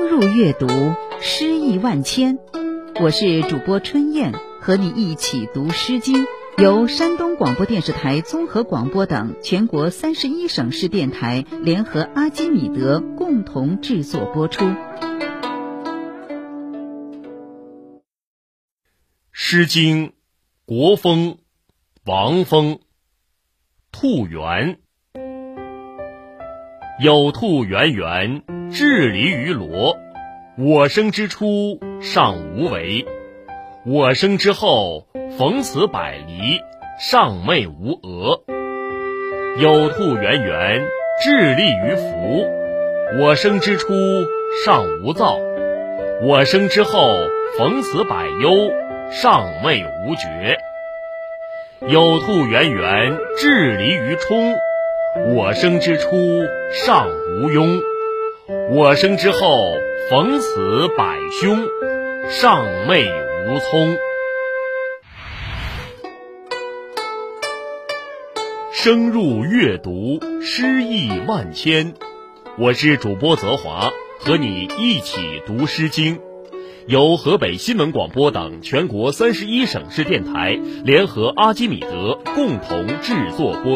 深入阅读，诗意万千。我是主播春燕，和你一起读《诗经》，由山东广播电视台综合广播等全国31省市电台联合阿基米德共同制作播出。《 诗经·国风·王风。兔园。有兔圆圆，雉离于罗。我生之初，尚无为；我生之后，逢此百离，尚昧无额。有兔圆圆，雉立于凫。我生之初，尚无躁；我生之后，逢此百忧，尚昧无觉。有兔圆圆，雉离于冲。我生之初，尚无庸；我生之后，逢此百凶，尚昧无聪。深入阅读，诗意万千。我是主播泽华，和你一起读《诗经》，由河北新闻广播等全国31省市电台联合阿基米德共同制作播出。